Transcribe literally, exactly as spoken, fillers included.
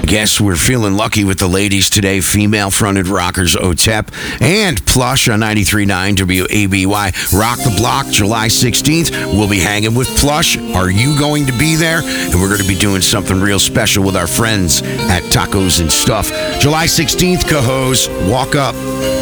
Guess we're feeling lucky with the ladies today. Female-fronted rockers O T E P and Plush on ninety-three point nine W A B Y. Rock the Block, July sixteenth. We'll be hanging with Plush. Are you going to be there? And we're going to be doing something real special with our friends at Tacos and Stuff. July sixteenth, Cajos, walk up.